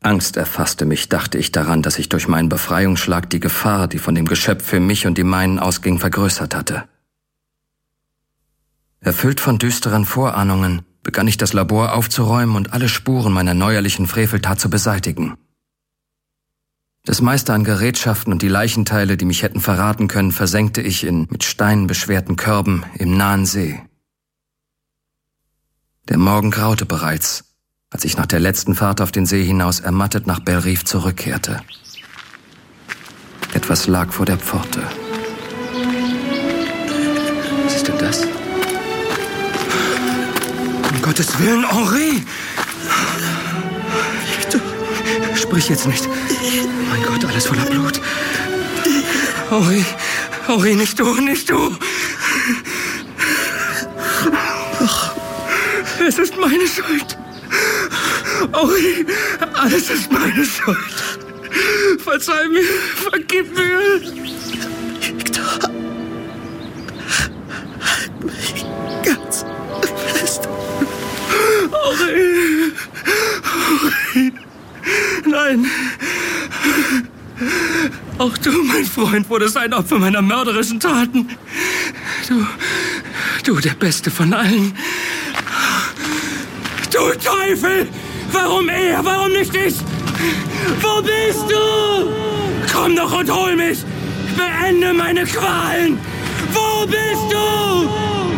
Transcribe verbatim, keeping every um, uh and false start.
Angst erfasste mich, dachte ich daran, dass ich durch meinen Befreiungsschlag die Gefahr, die von dem Geschöpf für mich und die meinen ausging, vergrößert hatte. Erfüllt von düsteren Vorahnungen, begann ich das Labor aufzuräumen und alle Spuren meiner neuerlichen Freveltat zu beseitigen. Das meiste an Gerätschaften und die Leichenteile, die mich hätten verraten können, versenkte ich in mit Steinen beschwerten Körben im nahen See. Der Morgen graute bereits, als ich nach der letzten Fahrt auf den See hinaus ermattet nach Belle-Rive zurückkehrte. Etwas lag vor der Pforte. Was ist denn das? Um Gottes Willen, Henri! Sprich jetzt nicht. Mein Gott, alles voller Blut. Henri, Henri, nicht du, nicht du. Ach, es ist meine Schuld. Henri, alles ist meine Schuld. Verzeih mir, vergib mir. Victor, halt mich ganz fest. Henri, Henri. Nein. Auch du, mein Freund, wurdest ein Opfer meiner mörderischen Taten. Du, du, der Beste von allen. Du Teufel! Warum er? Warum nicht ich? Wo bist du? Komm doch und hol mich! Beende meine Qualen! Wo bist du?